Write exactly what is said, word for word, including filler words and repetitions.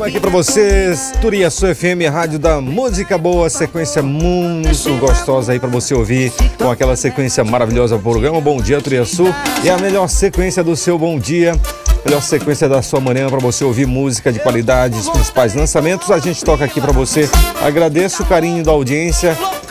Estamos aqui para vocês, Turiaçu F M, rádio da música boa, sequência muito gostosa aí para você ouvir, com aquela sequência maravilhosa do programa Bom Dia Turiaçu, e a melhor sequência do seu bom dia, melhor sequência da sua manhã para você ouvir música de qualidade, os principais lançamentos, a gente toca aqui para você. Agradeço o carinho da audiência,